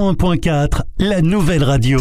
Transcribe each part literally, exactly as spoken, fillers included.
cent un point quatre, la nouvelle radio.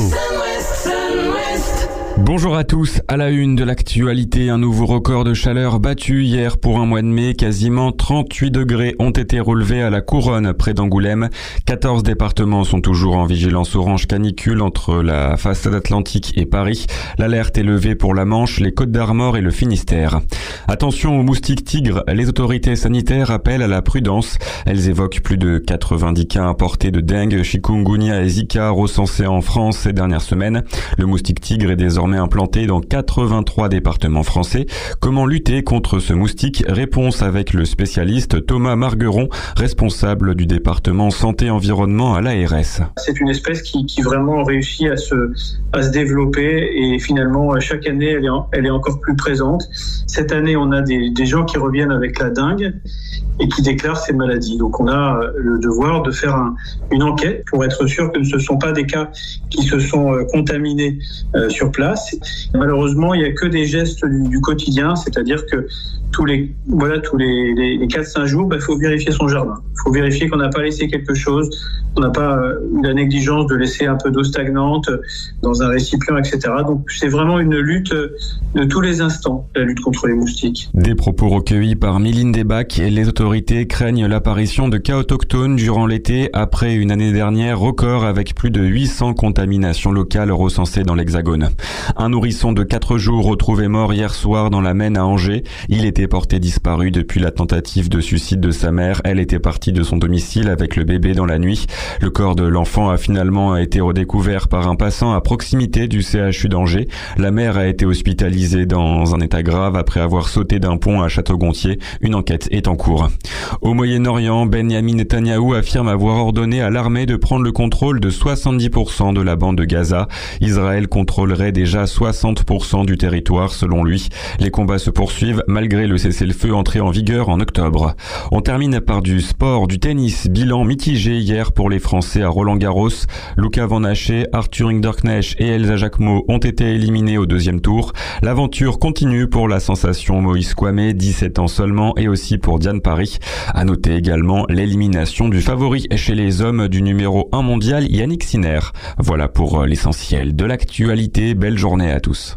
Bonjour à tous, à la une de l'actualité, un nouveau record de chaleur battu hier pour un mois de mai. Quasiment trente-huit degrés ont été relevés à la Couronne près d'Angoulême. quatorze départements sont toujours en vigilance orange canicule entre la façade atlantique et Paris. L'alerte est levée pour la Manche, les Côtes d'Armor et le Finistère. Attention aux moustiques tigres, les autorités sanitaires appellent à la prudence. Elles évoquent plus de quatre-vingt-dix cas importés de dengue, chikungunya et Zika recensés en France ces dernières semaines. Le moustique tigre est désormais implanté dans quatre-vingt-trois départements français. Comment lutter contre ce moustique? Réponse avec le spécialiste Thomas Margueron, responsable du département santé-environnement à l'A R S. C'est une espèce qui, qui vraiment réussit à se, à se développer et finalement chaque année elle est, elle est encore plus présente. Cette année on a des, des gens qui reviennent avec la dengue et qui déclarent ces maladies. Donc on a le devoir de faire un, une enquête pour être sûr que ce ne sont pas des cas qui se sont contaminés euh, sur place. Malheureusement, il n'y a que des gestes du, du quotidien, c'est-à-dire que tous les voilà tous les, les, les quatre cinq jours, il bah, faut vérifier son jardin. Il faut vérifier qu'on n'a pas laissé quelque chose, qu'on n'a pas euh, eu la négligence de laisser un peu d'eau stagnante dans un récipient, et cetera. Donc c'est vraiment une lutte de tous les instants, la lutte contre les moustiques. Des propos recueillis par Méline Desbacs. Les autorités craignent l'apparition de cas autochtones durant l'été après une année dernière record avec plus de huit cents contaminations locales recensées dans l'Hexagone. Un nourrisson de quatre jours retrouvé mort hier soir dans la Maine à Angers. Il était porté disparu depuis la tentative de suicide de sa mère. Elle était partie de son domicile avec le bébé dans la nuit. Le corps de l'enfant a finalement été redécouvert par un passant à proximité du C H U d'Angers. La mère a été hospitalisée dans un état grave après avoir sauté d'un pont à Château-Gontier. Une enquête est en cours. Au Moyen-Orient, Benyamin Netanyahou affirme avoir ordonné à l'armée de prendre le contrôle de soixante-dix pour cent de la bande de Gaza. Israël contrôlerait déjà soixante pour cent du territoire selon lui. Les combats se poursuivent malgré le cessez-le-feu entré en vigueur en octobre. On termine par du sport, du tennis. Bilan mitigé hier pour les Français à Roland-Garros. Luca Van Haché, Arthur Hinderknecht et Elsa Jacquemot ont été éliminés au deuxième tour. L'aventure continue pour la sensation Moïse Kouamé, dix-sept ans seulement, et aussi pour Diane Paris. À noter également l'élimination du favori chez les hommes du numéro un mondial Yannick Sinner. Voilà pour l'essentiel de l'actualité. Belle journée à tous.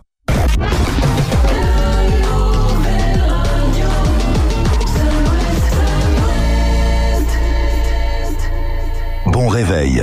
Bon réveil.